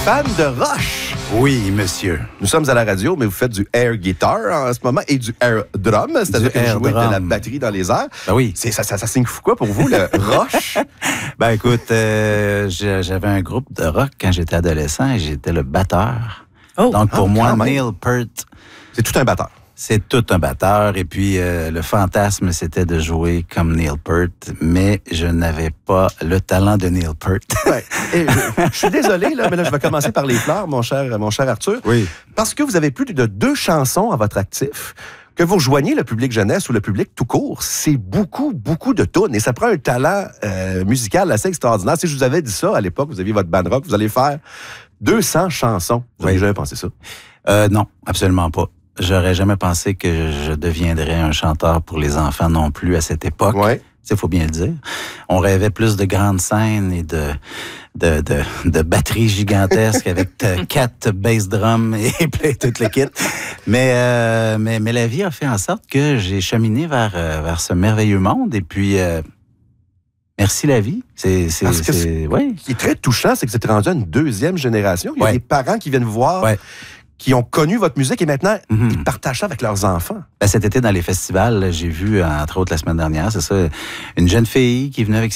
fan de Rush. Oui, monsieur. Nous sommes à la radio, mais vous faites du air guitar en ce moment et du air drum, c'est-à-dire que vous jouez de la batterie dans les airs. Ben oui. Ça signe quoi pour vous, le Rush? Ben écoute, j'avais un groupe de rock quand j'étais adolescent et j'étais le batteur. Oh, donc pour moi, même. Neil Peart... C'est tout un batteur. C'est tout un batteur. Et puis, le fantasme, c'était de jouer comme Neil Peart, mais je n'avais pas le talent de Neil Peart. Ouais. Je suis désolé, là, mais là, je vais commencer par les fleurs, mon cher Arthur. Oui. Parce que vous avez plus de 2 chansons à votre actif. Que vous rejoignez le public jeunesse ou le public tout court, c'est beaucoup, beaucoup de tunes. Et ça prend un talent musical assez extraordinaire. Si je vous avais dit ça à l'époque, vous aviez votre band rock, vous allez faire 200 chansons. Vous avez jamais pensé ça? Non, absolument pas. J'aurais jamais pensé que je deviendrais un chanteur pour les enfants non plus à cette époque. Ouais. Il faut bien le dire. On rêvait plus de grandes scènes et de batteries gigantesques avec 4 bass drums et toute le kit. Mais la vie a fait en sorte que j'ai cheminé vers ce merveilleux monde. Et puis, merci la vie. Ce qui est très touchant, c'est que vous êtes rendu à une 2e génération. Il y a des parents qui viennent vous voir... Ouais. Qui ont connu votre musique et maintenant, ils partagent ça avec leurs enfants. Ben, cet été, dans les festivals, j'ai vu, entre autres la semaine dernière, c'est ça, une jeune fille qui venait avec